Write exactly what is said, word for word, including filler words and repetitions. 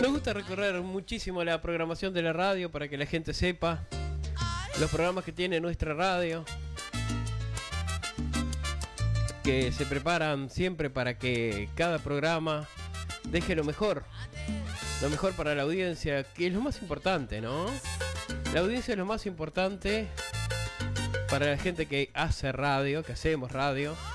Nos gusta recorrer muchísimo la programación de la radio para que la gente sepa los programas que tiene nuestra radio, que se preparan siempre para que cada programa deje lo mejor, lo mejor para la audiencia, que es lo más importante, ¿no? La audiencia es lo más importante para la gente que hace radio, que hacemos radio.